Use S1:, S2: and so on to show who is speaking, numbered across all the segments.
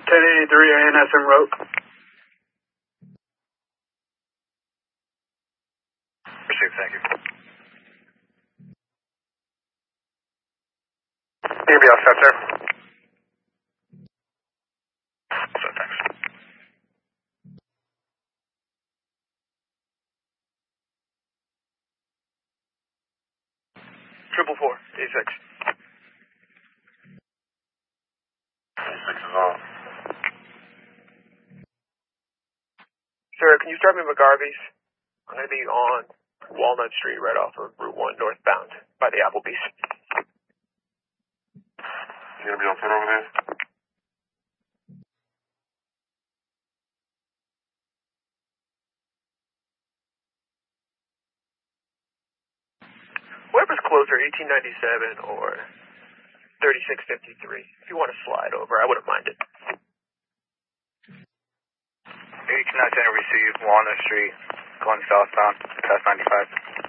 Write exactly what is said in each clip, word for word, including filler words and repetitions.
S1: ten eighty-three A N S en route.
S2: Received, thank you.
S3: You'll be all set, sir.
S2: So, thanks.
S3: Triple four, D six.
S2: D six is on.
S3: Sir, can you start me McGarvey's? I'm going to be on Walnut Street right off of Route one northbound by the Applebee's.
S2: You gonna be all set over there?
S3: Whoever's closer, eighteen ninety-seven or thirty-six fifty-three. If you want to slide over, I wouldn't mind it.
S2: eighteen ninety-seven received, Walnut Street, going southbound, past ninety-five.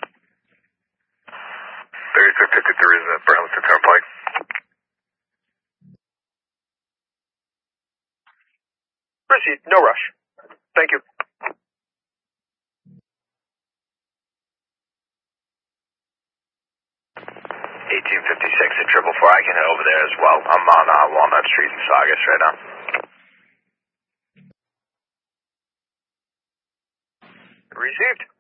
S2: thirty-six fifty-three is at Burlington Turnpike.
S3: Proceed, no rush. Thank you.
S2: eighteen fifty-six at triple four, I can head over there as well. I'm on uh, Walnut Street in Saugus right now.
S3: Received.